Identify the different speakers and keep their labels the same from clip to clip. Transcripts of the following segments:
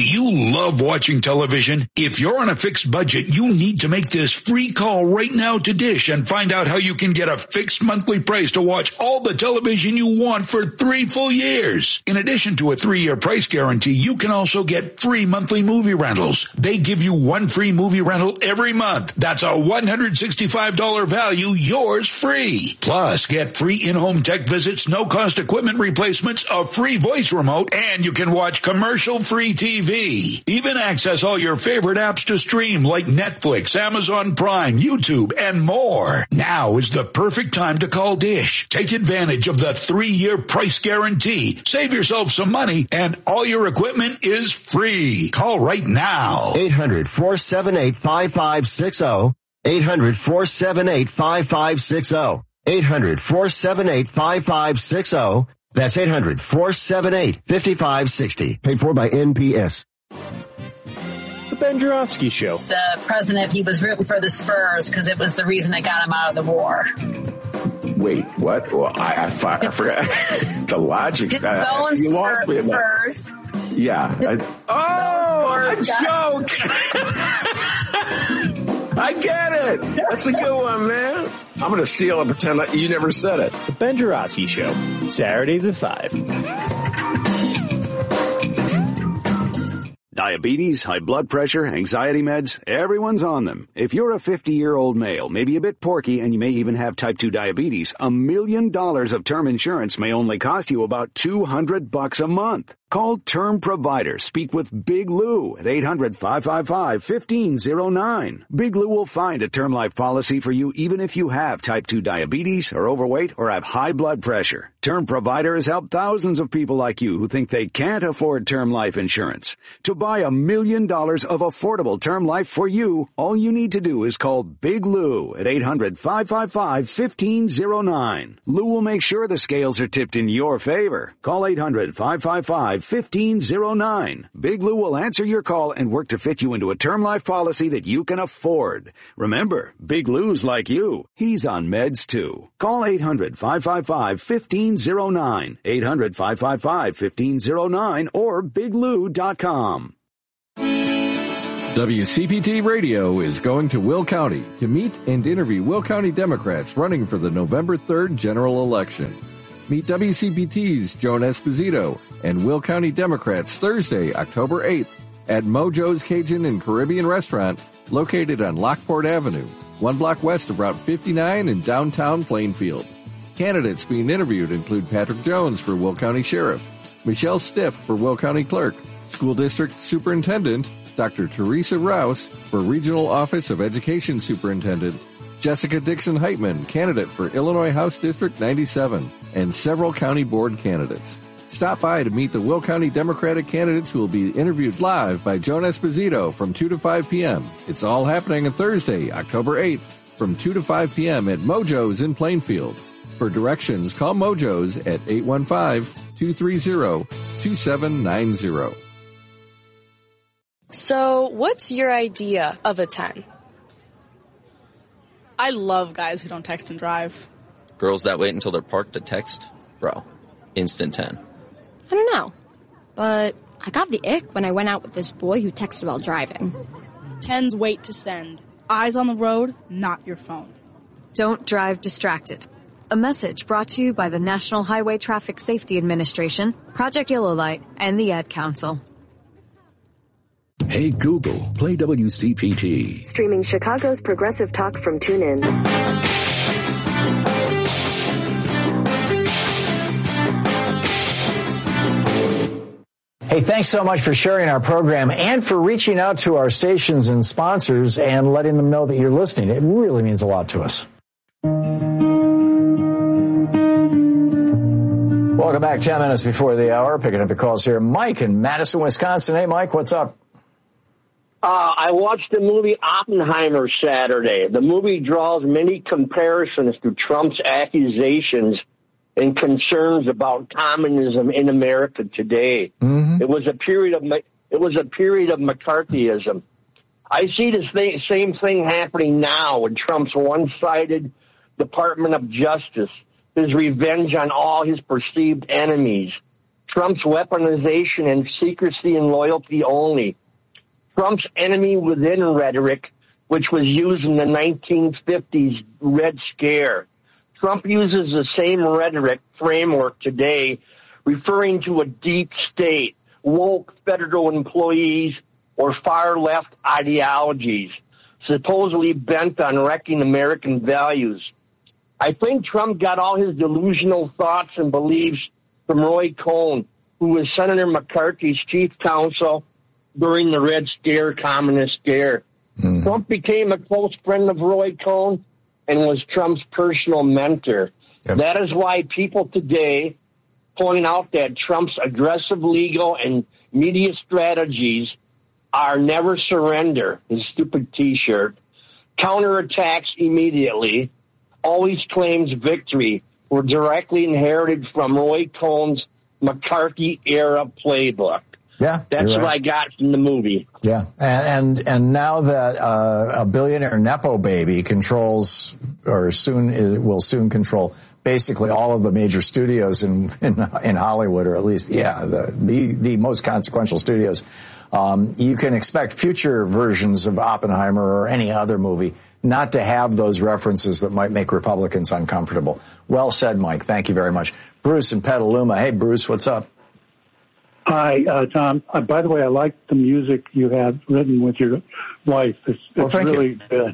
Speaker 1: Do you love watching television? If you're on a fixed budget, you need to make this free call right now to Dish and find out how you can get a fixed monthly price to watch all the television you want for 3 full years. In addition to a 3-year price guarantee, you can also get free monthly movie rentals. They give you 1 free movie rental every month. That's a $165 value, yours free. Plus, get free in-home tech visits, no-cost equipment replacements, a free voice remote, and you can watch commercial-free TV. Even access all your favorite apps to stream like Netflix, Amazon Prime, YouTube, and more. Now is the perfect time to call Dish. Take advantage of the 3-year price guarantee. Save yourself some money, and all your equipment is free. Call right now.
Speaker 2: 800-478-5560. 800-478-5560. 800-478-5560. That's 800-478-5560. Paid for by NPS.
Speaker 3: The Ben Joravsky Show.
Speaker 4: The president, he was rooting for the Spurs because it was the reason that got him out of the war.
Speaker 5: Wait, what? Well, I forgot the logic. You lost me.
Speaker 4: Spurs.
Speaker 5: Yeah. A joke. I get it. That's a good one, man. I'm going to steal and pretend like you never said it.
Speaker 3: The Ben Joravsky Show, Saturdays at 5.
Speaker 6: Diabetes, high blood pressure, anxiety meds, everyone's on them. If you're a 50-year-old male, maybe a bit porky, and you may even have type 2 diabetes, $1 million of term insurance may only cost you about $200 a month. Call Term Provider. Speak with Big Lou at 800-555-1509. Big Lou will find a term life policy for you even if you have type 2 diabetes, are overweight, or have high blood pressure. Term Provider has helped thousands of people like you who think they can't afford term life insurance. To buy $1 million of affordable term life for you, all you need to do is call Big Lou at 800-555-1509. Lou will make sure the scales are tipped in your favor. Call 800-555-1509. Big Lou will answer your call and work to fit you into a term life policy that you can afford. Remember, Big Lou's like you. He's on meds too. Call 800-555-1509. 800-555-1509 or biglou.com.
Speaker 7: WCPT Radio is going to Will County to meet and interview Will County Democrats running for the November 3rd general election. Meet WCPT's Joan Esposito and Will County Democrats Thursday, October 8th at Mojo's Cajun and Caribbean Restaurant located on Lockport Avenue, 1 block west of Route 59 in downtown Plainfield. Candidates being interviewed include Patrick Jones for Will County Sheriff, Michelle Stiff for Will County Clerk, School District Superintendent Dr. Teresa Rouse for Regional Office of Education Superintendent, Jessica Dixon Heitman, candidate for Illinois House District 97, and several county board candidates. Stop by to meet the Will County Democratic candidates who will be interviewed live by Joan Esposito from 2 to 5 p.m. It's all happening on Thursday, October 8th from 2 to 5 p.m. at Mojo's in Plainfield. For directions, call Mojo's at 815-230-2790.
Speaker 8: So, what's your idea of a 10?
Speaker 9: I love guys who don't text and drive.
Speaker 10: Girls that wait until they're parked to text? Bro, instant 10.
Speaker 11: I don't know, but I got the ick when I went out with this boy who texted while driving.
Speaker 9: 10s wait to send. Eyes on the road, not your phone.
Speaker 12: Don't drive distracted. A message brought to you by the National Highway Traffic Safety Administration, Project Yellow Light, and the Ad Council.
Speaker 13: Hey Google, play WCPT.
Speaker 14: Streaming Chicago's progressive talk from TuneIn.
Speaker 15: Hey, thanks so much for sharing our program and for reaching out to our stations and sponsors and letting them know that you're listening. It really means a lot to us. Welcome back. 10 minutes before the hour. Picking up the calls here. Mike in Madison, Wisconsin. Hey, Mike, what's up?
Speaker 16: I watched the movie Oppenheimer Saturday. The movie draws many comparisons to Trump's accusations and concerns about communism in America today. Mm-hmm. It was a period of McCarthyism. I see the same thing happening now with Trump's one-sided Department of Justice, his revenge on all his perceived enemies, Trump's weaponization and secrecy and loyalty only. Trump's enemy within rhetoric, which was used in the 1950s Red Scare. Trump uses the same rhetoric framework today, referring to a deep state, woke federal employees, or far-left ideologies, supposedly bent on wrecking American values. I think Trump got all his delusional thoughts and beliefs from Roy Cohn, who was Senator McCarthy's chief counsel during the Red Scare, Communist Scare. Trump became a close friend of Roy Cohn and was Trump's personal mentor. Yep. That is why people today point out that Trump's aggressive legal and media strategies are never surrender, his stupid T-shirt, counterattacks immediately, always claims victory, were directly inherited from Roy Cohn's McCarthy-era playbook.
Speaker 15: Yeah,
Speaker 16: that's what I got from the movie.
Speaker 15: Yeah, and now that a billionaire Nepo baby controls, or will soon control, basically all of the major studios in Hollywood, or at least, the most consequential studios, you can expect future versions of Oppenheimer or any other movie not to have those references that might make Republicans uncomfortable. Well said, Mike. Thank you very much. Bruce in Petaluma. Hey, Bruce, what's up?
Speaker 17: Hi, Tom. By the way, I like the music you have written with your wife. It's really good.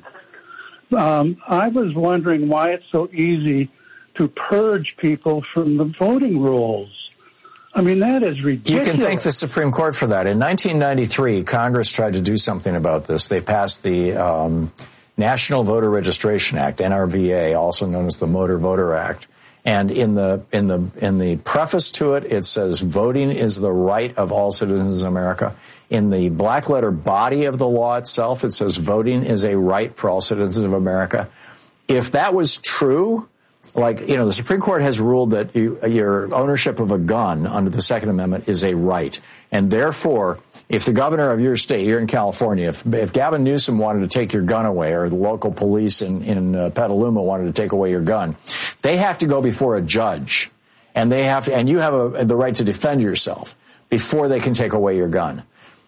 Speaker 17: I was wondering why it's so easy to purge people from the voting rolls. I mean, that is ridiculous.
Speaker 15: You can thank the Supreme Court for that. In 1993, Congress tried to do something about this. They passed the National Voter Registration Act, NRVA, also known as the Motor Voter Act. And in the preface to it, it says voting is the right of all citizens of America. In the black letter body of the law itself, it says voting is a right for all citizens of America. If that was true, the Supreme Court has ruled that your ownership of a gun under the Second Amendment is a right. And therefore, if the governor of your state, you're in California, if Gavin Newsom wanted to take your gun away, or the local police in Petaluma wanted to take away your gun, they have to go before a judge, and you have the right to defend yourself before they can take away your gun.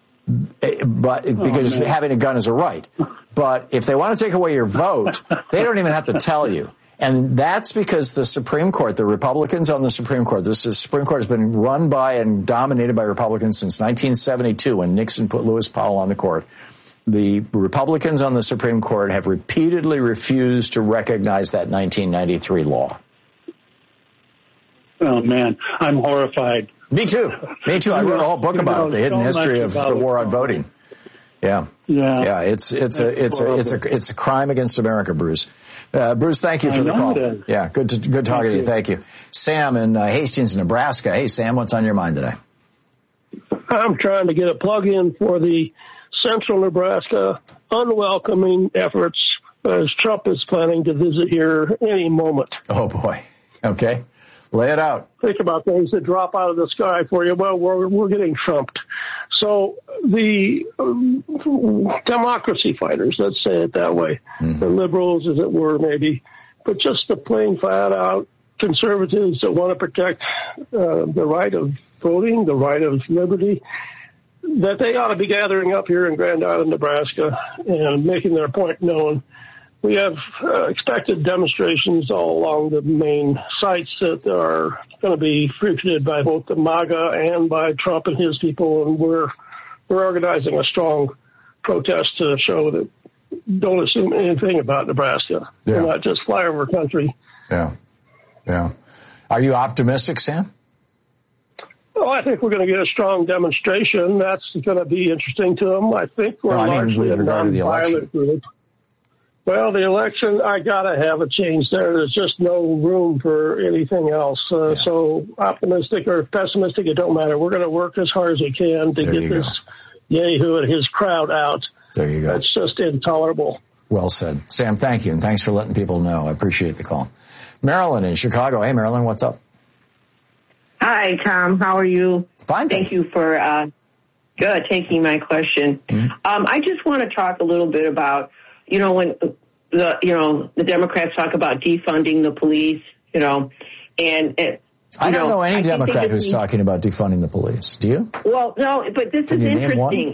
Speaker 15: Because having a gun is a right. But if they want to take away your vote, they don't even have to tell you. And that's because the Supreme Court, the Republicans on the Supreme Court, Supreme Court has been run by and dominated by Republicans since 1972 when Nixon put Lewis Powell on the court. The Republicans on the Supreme Court have repeatedly refused to recognize that 1993 law.
Speaker 17: Oh, man, I'm horrified.
Speaker 15: Me too. I wrote a whole book about it, the hidden history of the war on voting. Yeah. It's a crime against America, Bruce. Bruce, thank you for the call. Yeah, good talking to you. Thank you. Sam in Hastings, Nebraska. Hey, Sam, what's on your mind today?
Speaker 18: I'm trying to get a plug-in for the Central Nebraska unwelcoming efforts as Trump is planning to visit here any moment.
Speaker 15: Oh, boy. Okay. Lay it out.
Speaker 18: Think about things that drop out of the sky for you. Well, we're getting trumped. So the democracy fighters, let's say it that way, the liberals, as it were, maybe, but just the plain flat-out conservatives that want to protect the right of voting, the right of liberty, that they ought to be gathering up here in Grand Island, Nebraska, and making their point known. We have expected demonstrations all along the main sites that are going to be frequented by both the MAGA and by Trump and his people, and we're organizing a strong protest to show that don't assume anything about Nebraska.
Speaker 15: Yeah.
Speaker 18: We're not just flyover country.
Speaker 15: Yeah. Are you optimistic, Sam?
Speaker 18: Well, I think we're going to get a strong demonstration. That's going to be interesting to them. I think we're largely a nonviolent group. Well, the election, I got to have a change there. There's just no room for anything else. So optimistic or pessimistic, it don't matter. We're going to work as hard as we can to get this Yahoo and his crowd out.
Speaker 15: There you go.
Speaker 18: It's just intolerable.
Speaker 15: Well said. Sam, thank you, and thanks for letting people know. I appreciate the call. Marilyn in Chicago. Hey, Marilyn, what's up?
Speaker 19: Hi, Tom. How are you?
Speaker 15: Fine.
Speaker 19: Thank you for taking my question.
Speaker 15: Mm-hmm.
Speaker 19: I just want to talk a little bit about, when the Democrats talk about defunding the police, and
Speaker 15: I don't know any Democrat who's talking about defunding the police. Do you?
Speaker 19: Well, no, but this is interesting.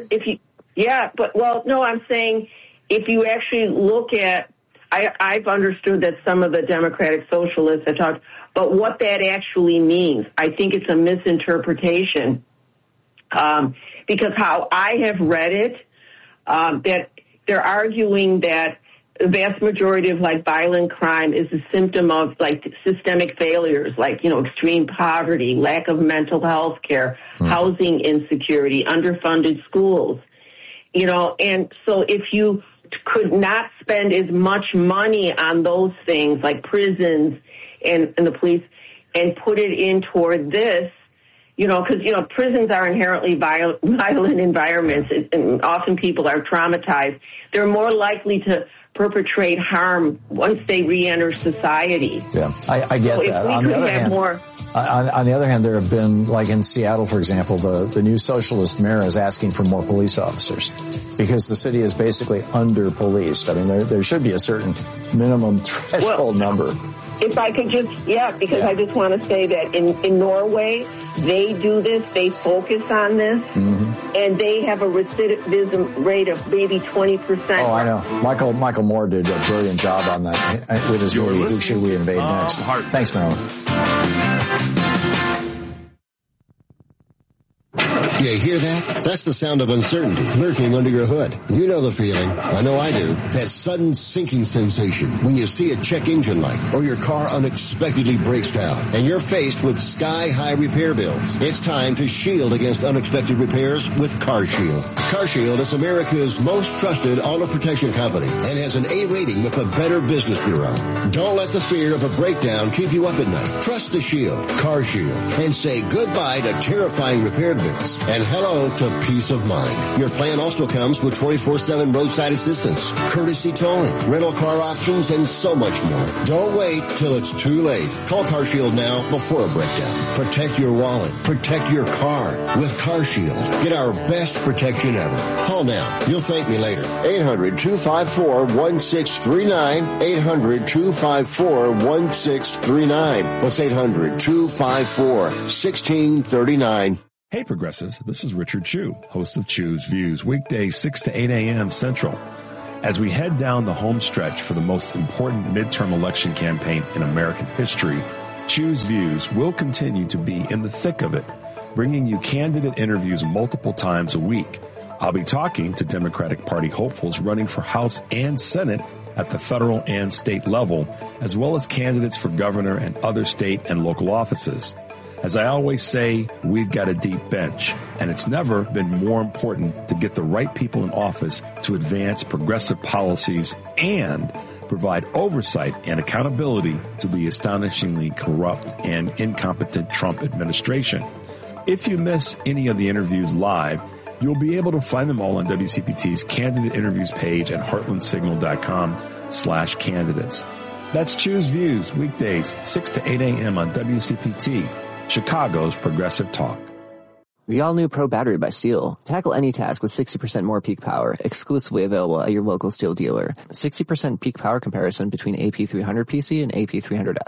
Speaker 19: I'm saying if you actually look at, I've understood that some of the Democratic socialists have talked, but what that actually means, I think it's a misinterpretation. Because how I have read it, that they're arguing that the vast majority of violent crime is a symptom of systemic failures, extreme poverty, lack of mental health care, housing insecurity, underfunded schools, and so if you could not spend as much money on those things like prisons and the police and put it in toward this, because, prisons are inherently violent environments, and often people are traumatized. They're more likely to perpetrate harm once they re-enter society.
Speaker 15: Yeah, I get that. On the other hand, there have been, like in Seattle, for example, the new socialist mayor is asking for more police officers because the city is basically under-policed. I mean, there should be a certain minimum threshold number.
Speaker 19: If I could I just want to say that in Norway, they do this, they focus on this, and they have a recidivism rate of maybe 20%.
Speaker 15: Oh, I know. Michael Moore did a brilliant job on that with his movie, Who Should We Invade Next? Thanks, Marilyn.
Speaker 2: You hear that? That's the sound of uncertainty lurking under your hood. You know the feeling. I know I do. That sudden sinking sensation when you see a check engine light or your car unexpectedly breaks down and you're faced with sky-high repair bills. It's time to shield against unexpected repairs with CarShield. CarShield is America's most trusted auto protection company and has an A rating with the Better Business Bureau. Don't let the fear of a breakdown keep you up at night. Trust the Shield, CarShield, and say goodbye to terrifying repair bills and hello to peace of mind. Your plan also comes with 24/7 roadside assistance, courtesy towing, rental car options, and so much more. Don't wait till it's too late. Call CarShield now before a breakdown. Protect your wallet. Protect your car with CarShield. Get our best protection ever. Call now. You'll thank me later. 800-254-1639. 800-254-1639. That's 800-254-1639.
Speaker 20: Hey Progressives, this is Richard Chu, host of Chu's Views, weekdays 6 to 8 a.m. Central. As we head down the home stretch for the most important midterm election campaign in American history, Chu's Views will continue to be in the thick of it, bringing you candidate interviews multiple times a week. I'll be talking to Democratic Party hopefuls running for House and Senate at the federal and state level, as well as candidates for governor and other state and local offices. As I always say, we've got a deep bench, and it's never been more important to get the right people in office to advance progressive policies and provide oversight and accountability to the astonishingly corrupt and incompetent Trump administration. If you miss any of the interviews live, you'll be able to find them all on WCPT's candidate interviews page at heartlandsignal.com/candidates. That's Choose Views, weekdays, 6 to 8 a.m. on WCPT. Chicago's Progressive Talk.
Speaker 21: The all-new Pro Battery by STIHL. Tackle any task with 60% more peak power. Exclusively available at your local STIHL dealer. 60% peak power comparison between AP300 PC and AP300F.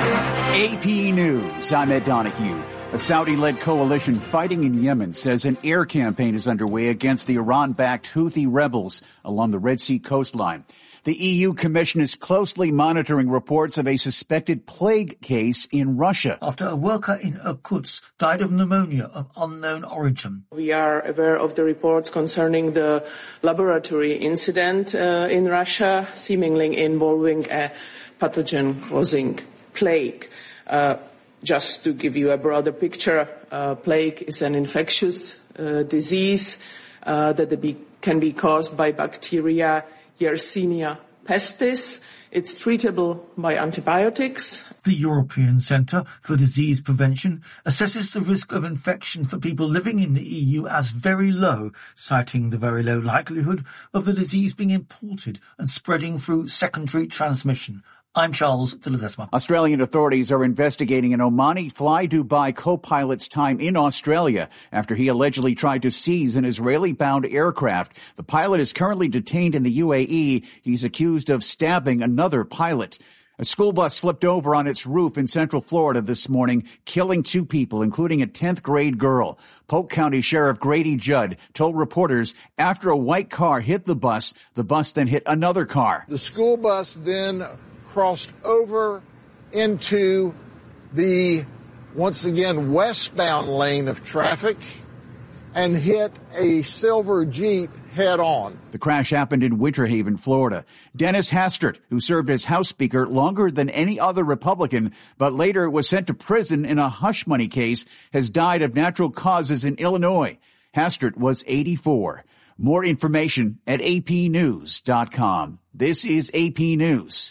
Speaker 22: AP News. I'm Ed Donahue. A Saudi-led coalition fighting in Yemen says an air campaign is underway against the Iran-backed Houthi rebels along the Red Sea coastline. The EU Commission is closely monitoring reports of a suspected plague case in Russia.
Speaker 23: After a worker in Irkutsk died of pneumonia of unknown origin.
Speaker 24: We are aware of the reports concerning the laboratory incident in Russia, seemingly involving a pathogen-causing plague. Just to give you a broader picture, plague is an infectious disease that can be caused by bacteria Yersinia pestis. It's treatable by antibiotics.
Speaker 23: The European Centre for Disease Prevention assesses the risk of infection for people living in the EU as very low, citing the very low likelihood of the disease being imported and spreading through secondary transmission. I'm Charles de Ledesma.
Speaker 22: Australian authorities are investigating an Omani Fly Dubai co-pilot's time in Australia after he allegedly tried to seize an Israeli-bound aircraft. The pilot is currently detained in the UAE. He's accused of stabbing another pilot. A school bus flipped over on its roof in Central Florida this morning, killing 2 people, including a 10th grade girl. Polk County Sheriff Grady Judd told reporters after a white car hit the bus then hit another car.
Speaker 1: The school bus then crossed over into the, once again, westbound lane of traffic and hit a silver Jeep head on.
Speaker 22: The crash happened in Winter Haven, Florida. Dennis Hastert, who served as House Speaker longer than any other Republican, but later was sent to prison in a hush money case, has died of natural causes in Illinois. Hastert was 84. More information at apnews.com. This is AP News.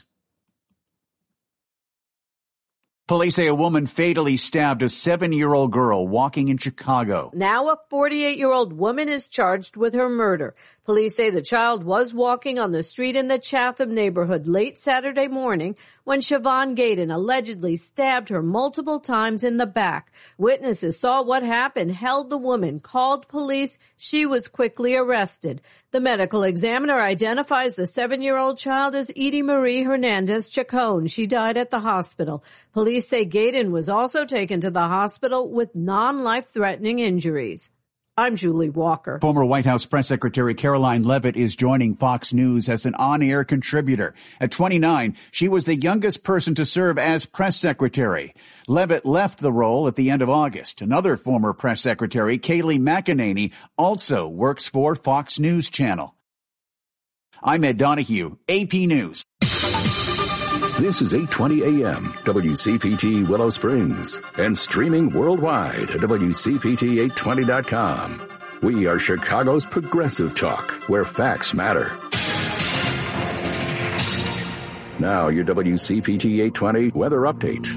Speaker 22: Police say a woman fatally stabbed a 7-year-old girl walking in Chicago.
Speaker 3: Now a 48-year-old woman is charged with her murder. Police say the child was walking on the street in the Chatham neighborhood late Saturday morning when Siobhan Gaydon allegedly stabbed her multiple times in the back. Witnesses saw what happened, held the woman, called police. She was quickly arrested. The medical examiner identifies the 7-year-old child as Edie Marie Hernandez Chacon. She died at the hospital. Police say Gaydon was also taken to the hospital with non-life-threatening injuries. I'm Julie Walker.
Speaker 22: Former White House Press Secretary Caroline Leavitt is joining Fox News as an on-air contributor. At 29, she was the youngest person to serve as press secretary. Leavitt left the role at the end of August. Another former press secretary, Kayleigh McEnany, also works for Fox News Channel. I'm Ed Donahue, AP News.
Speaker 13: This is 820 AM, WCPT Willow Springs, and streaming worldwide at WCPT820.com. We are Chicago's progressive talk, where facts matter. Now, your WCPT 820 weather update.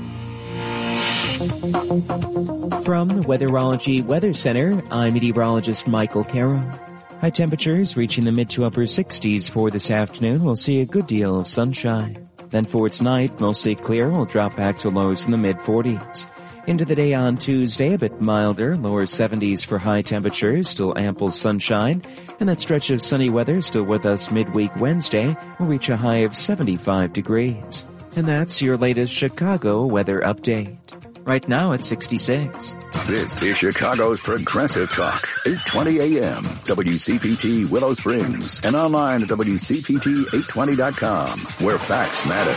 Speaker 4: From the Weatherology Weather Center, I'm meteorologist Michael Carroll. High temperatures reaching the mid to upper 60s for this afternoon. We'll see a good deal of sunshine. Then for tonight, mostly clear. We'll drop back to lows in the mid-40s. Into the day on Tuesday, a bit milder, lower 70s for high temperatures, still ample sunshine. And that stretch of sunny weather still with us midweek Wednesday will reach a high of 75 degrees. And that's your latest Chicago weather update. Right now it's 66.
Speaker 13: This is Chicago's Progressive Talk, 820 AM, WCPT Willow Springs, and online at WCPT820.com, where facts matter.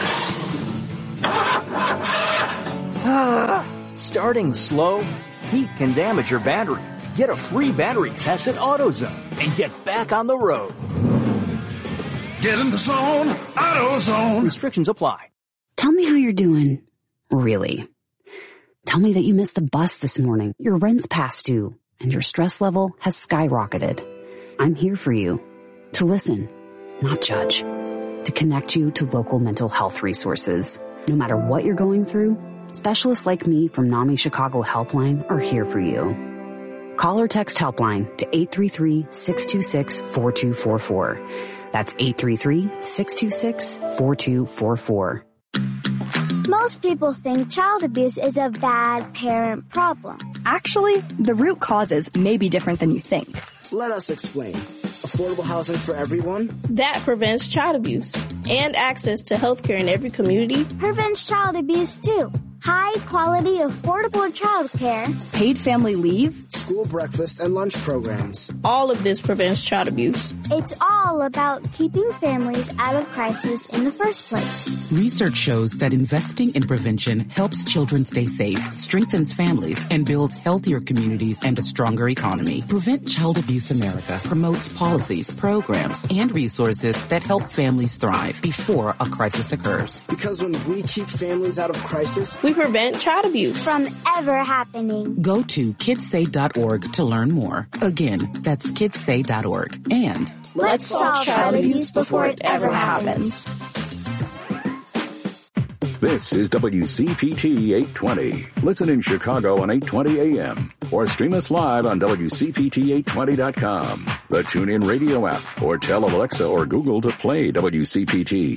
Speaker 5: Starting slow? Heat can damage your battery. Get a free battery test at AutoZone and get back on the road.
Speaker 25: Get in the zone, AutoZone.
Speaker 5: Restrictions apply.
Speaker 26: Tell me how you're doing. Really. Tell me that you missed the bus this morning, your rent's past due, and your stress level has skyrocketed. I'm here for you. To listen, not judge. To connect you to local mental health resources. No matter what you're going through, specialists like me from NAMI Chicago Helpline are here for you. Call or text Helpline to 833-626-4244. That's 833-626-4244.
Speaker 27: Most people think child abuse is a bad parent problem.
Speaker 28: Actually, the root causes may be different than you think.
Speaker 29: Let us explain. Affordable housing for everyone.
Speaker 30: That prevents child abuse. And access to healthcare in every community.
Speaker 27: Prevents child abuse too. High quality, affordable childcare.
Speaker 28: Paid family leave.
Speaker 29: School breakfast and lunch programs.
Speaker 30: All of this prevents child abuse.
Speaker 27: It's all about keeping families out of crisis in the first place.
Speaker 31: Research shows that investing in prevention helps children stay safe, strengthens families, and builds healthier communities and a stronger economy. Prevent Child Abuse America promotes policies, programs, and resources that help families thrive before a crisis occurs.
Speaker 29: Because when we keep families out of crisis,
Speaker 30: we prevent child abuse
Speaker 27: from ever happening.
Speaker 31: Go to kidssay.org to learn more. Again, that's kidssay.org. And
Speaker 27: let's solve child abuse before it ever happens.
Speaker 13: This is WCPT 820. Listen in Chicago on 820 AM or stream us live on WCPT820.com, the TuneIn radio app, or tell Alexa or Google to play WCPT.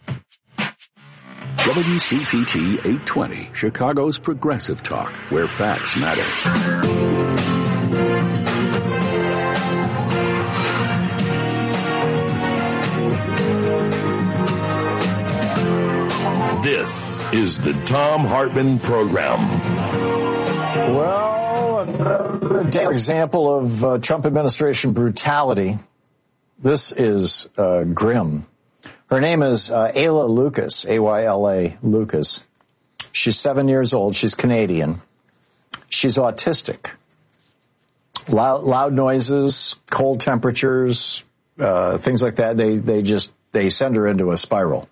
Speaker 13: WCPT 820, Chicago's progressive talk, where facts matter.
Speaker 6: is the Thom Hartmann Program.
Speaker 15: Well, another example of Trump administration brutality. This is grim. Her name is Ayla Lucas, A-Y-L-A Lucas. She's 7 years old. She's Canadian. She's autistic. Loud noises, cold temperatures, things like that. They send her into a spiral.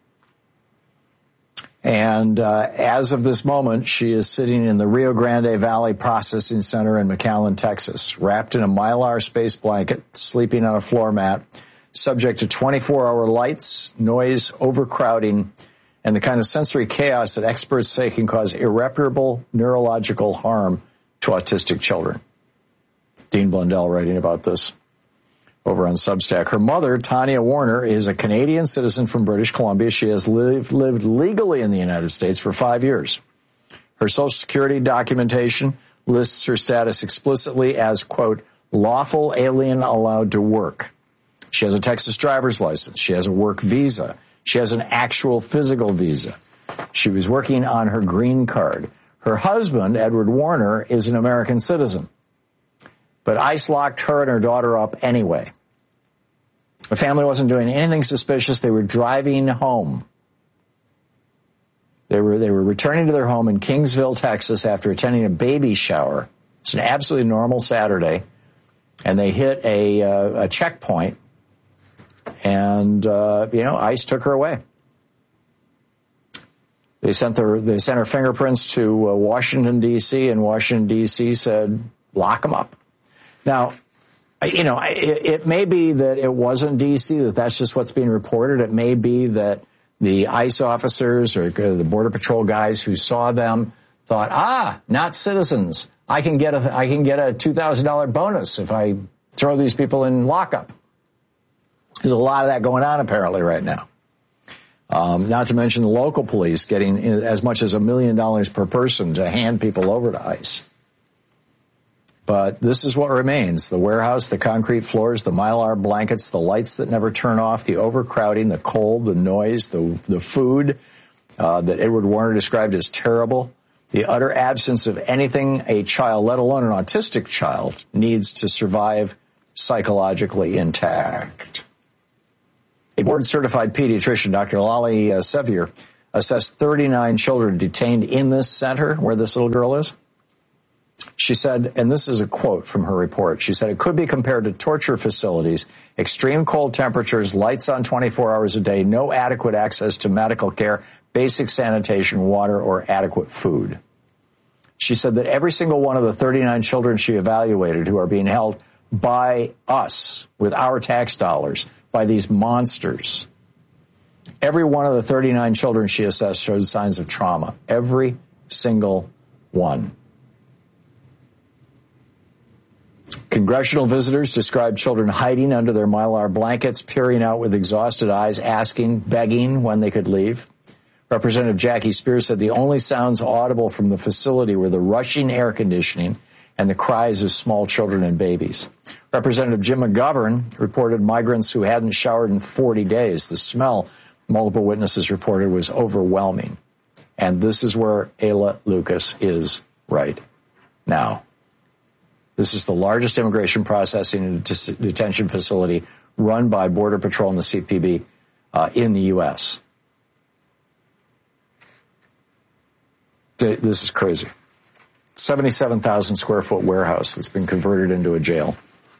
Speaker 15: And as of this moment, she is sitting in the Rio Grande Valley Processing Center in McAllen, Texas, wrapped in a Mylar space blanket, sleeping on a floor mat, subject to 24-hour lights, noise, overcrowding, and the kind of sensory chaos that experts say can cause irreparable neurological harm to autistic children. Dean Blundell writing about this over on Substack. Her mother, Tanya Warner, is a Canadian citizen from British Columbia. She has lived legally in the United States for 5 years. Her Social Security documentation lists her status explicitly as, quote, lawful alien allowed to work. She has a Texas driver's license. She has a work visa. She has an actual physical visa. She was working on her green card. Her husband, Edward Warner, is an American citizen. But ICE locked her and her daughter up anyway. The family wasn't doing anything suspicious. They were driving home. They were returning to their home in Kingsville, Texas, after attending a baby shower. It's an absolutely normal Saturday, and they hit a checkpoint, and ICE took her away. They sent her fingerprints to Washington D.C., and Washington D.C. said, lock them up. Now, it may be that it wasn't D.C., that's just what's being reported. It may be that the ICE officers or the Border Patrol guys who saw them thought, not citizens. I can get a $2,000 bonus if I throw these people in lockup. There's a lot of that going on apparently right now. Not to mention the local police getting as much as $1 million per person to hand people over to ICE. But this is what remains. The warehouse, the concrete floors, the Mylar blankets, the lights that never turn off, the overcrowding, the cold, the noise, the food that Edward Warner described as terrible, the utter absence of anything a child, let alone an autistic child, needs to survive psychologically intact. A board-certified pediatrician, Dr. Lali Sevier, assessed 39 children detained in this center where this little girl is. She said, and this is a quote from her report, she said, it could be compared to torture facilities, extreme cold temperatures, lights on 24 hours a day, no adequate access to medical care, basic sanitation, water, or adequate food. She said that every single one of the 39 children she evaluated who are being held by us, with our tax dollars, by these monsters, every one of the 39 children she assessed showed signs of trauma. Every single one. Congressional visitors described children hiding under their Mylar blankets, peering out with exhausted eyes, asking, begging when they could leave. Representative Jackie Spears said the only sounds audible from the facility were the rushing air conditioning and the cries of small children and babies. Representative Jim McGovern reported migrants who hadn't showered in 40 days. The smell, multiple witnesses reported, was overwhelming. And this is where Ayla Lucas is right now. This is the largest immigration processing and detention facility run by Border Patrol and the CPB in the U.S. This is crazy. 77,000 square foot warehouse that's been converted into a jail.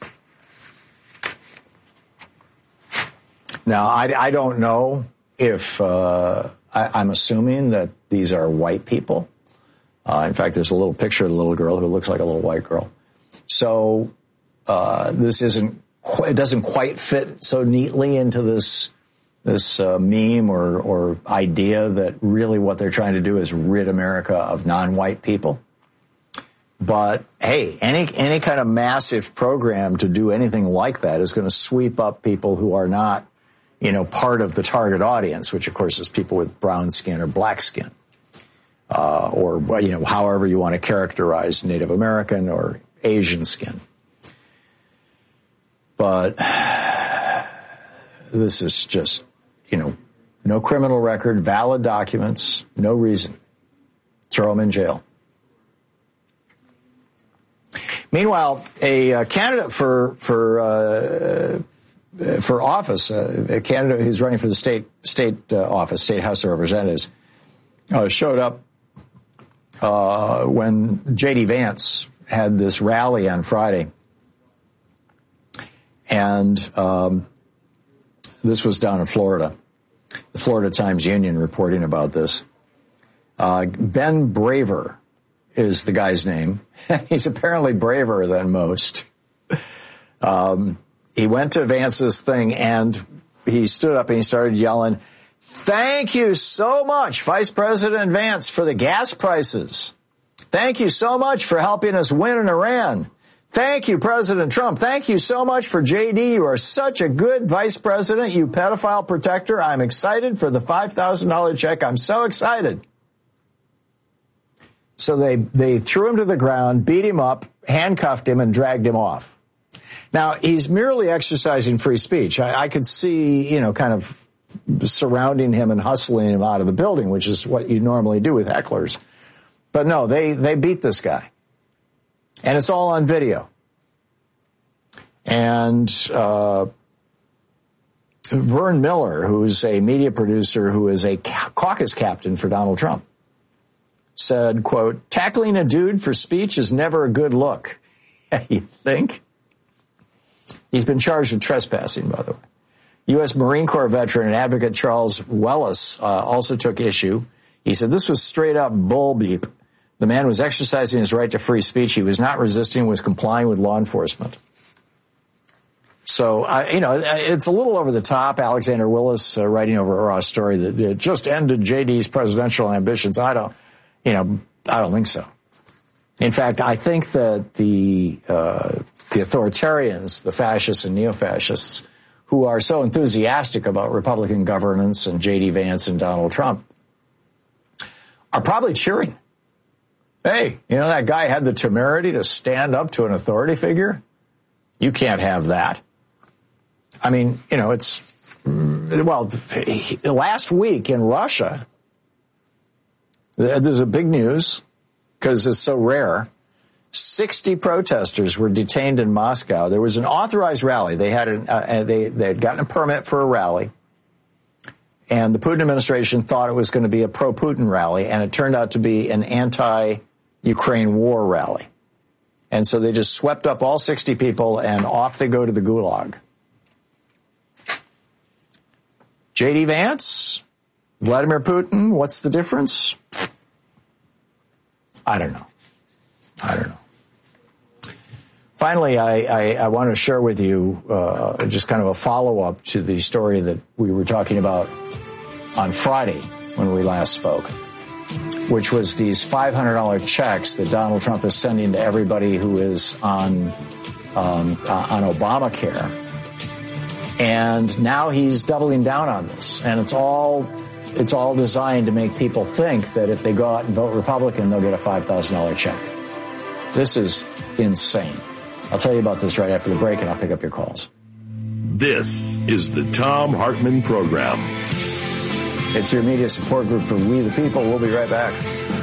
Speaker 15: Now, I don't know if I'm assuming that these are white people. In fact, there's a little picture of the little girl who looks like a little white girl. So this it doesn't quite fit so neatly into this meme or idea that really what they're trying to do is rid America of non-white people. But hey, any kind of massive program to do anything like that is going to sweep up people who are not, part of the target audience, which of course is people with brown skin or black skin, or however you want to characterize Native American or Asian skin. But this is just, no criminal record, valid documents, no reason. Throw him in jail. Meanwhile, a candidate for office, a candidate who's running for the state office, State House of Representatives, showed up when J.D. Vance had this rally on Friday. And this was down in Florida. The Florida Times-Union reporting about this. Ben Braver is the guy's name. He's apparently braver than most. He went to Vance's thing and he stood up and he started yelling, "Thank you so much, Vice President Vance, for the gas prices. Thank you so much for helping us win in Iran. Thank you, President Trump. Thank you so much for JD. You are such a good vice president, you pedophile protector. I'm excited for the $5,000 check. I'm so excited." So they threw him to the ground, beat him up, handcuffed him, and dragged him off. Now, he's merely exercising free speech. I could see, kind of surrounding him and hustling him out of the building, which is what you normally do with hecklers. But no, they beat this guy. And it's all on video. And Vern Miller, who's a media producer who is a caucus captain for Donald Trump, said, quote, "Tackling a dude for speech is never a good look." You think? He's been charged with trespassing, by the way. U.S. Marine Corps veteran and advocate Charles Wellis also took issue. He said this was straight up bull beep. The man was exercising his right to free speech. He was not resisting, was complying with law enforcement. So, it's a little over the top. Alexander Willis writing over our story that it just ended JD's presidential ambitions. I don't think so. In fact, I think that the authoritarians, the fascists and neo-fascists, who are so enthusiastic about Republican governance and J.D. Vance and Donald Trump, are probably cheering. Hey, that guy had the temerity to stand up to an authority figure? You can't have that. I mean, last week in Russia, there's a big news, because it's so rare. 60 protesters were detained in Moscow. There was an authorized rally. They had they had gotten a permit for a rally, and the Putin administration thought it was going to be a pro-Putin rally, and it turned out to be an anti-Ukraine war rally. And so they just swept up all 60 people, and off they go to the gulag. J.D. Vance, Vladimir Putin, what's the difference? I don't know. Finally, I want to share with you just kind of a follow-up to the story that we were talking about on Friday when we last spoke, which was these $500 checks that Donald Trump is sending to everybody who is on Obamacare. And now he's doubling down on this. And it's all designed to make people think that if they go out and vote Republican, they'll get a $5,000 check. This is insane. I'll tell you about this right after the break, and I'll pick up your calls.
Speaker 6: This is the Thom Hartmann Program.
Speaker 15: It's your media support group for We the People. We'll be right back.